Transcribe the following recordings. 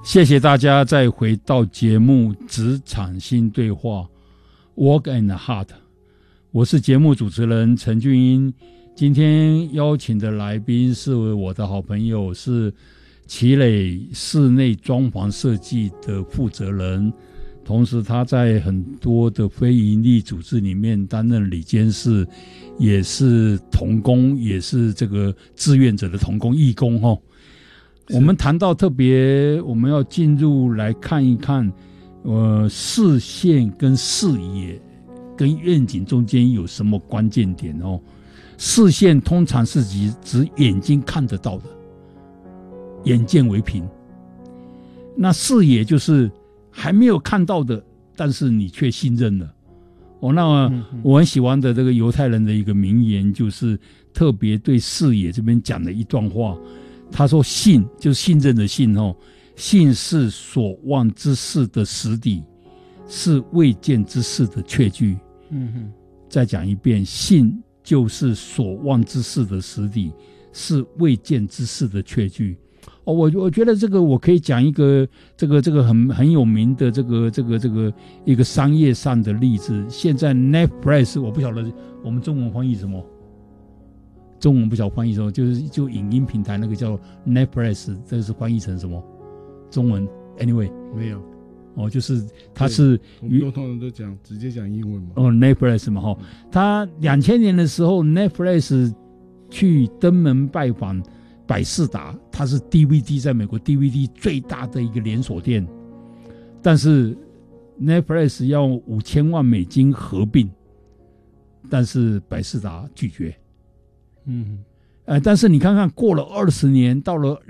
谢谢大家再回到节目职场新对话 Work and Heart， 我是节目主持人陈俊英。今天邀请的来宾是我的好朋友，是奇磊室内装潢设计的负责人，同时他在很多的非营利组织里面担任理监事，也是同工，也是这个志愿者的同工义工哦。我们谈到特别，我们要进入来看一看，视线跟视野跟愿景中间有什么关键点哦。视线通常是指眼睛看得到的，眼见为凭。那视野就是还没有看到的，但是你却信任了。那我很喜欢的这个犹太人的一个名言，就是特别对视野这边讲了一段话。他说：“信就是信任的信哦，信是所望之事的实底，是未见之事的确据。”再讲一遍，信就是所望之事的实底，是未见之事的确据。我觉得这个我可以讲一个这个很有名的这个一个商业上的例子。现在 Netflix 我不晓得我们中文翻译什么，中文不晓得翻译什么，就影音平台那个叫 Netflix， 这是翻译成什么？中文 anyway 没有。 就是它是我们通常都直接讲英文嘛。 Netflix 嘛它2000年的时候 Netflix 去登门拜访百视达，它是 DVD 在美国 DVD 最大的一个连锁店，但是 Netflix 要$5000万合并，但是百视达拒绝。但是你看看过了20年，到了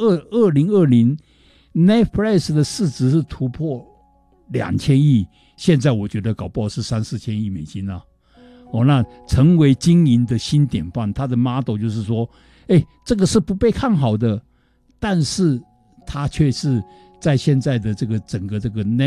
2020 Netflix 的市值是突破2000亿，现在我觉得搞不好是3-4千亿美金啊。那成为经营的新典范，它的 model 就是说，这个是不被看好的，但是它却是在现在的这个整个这个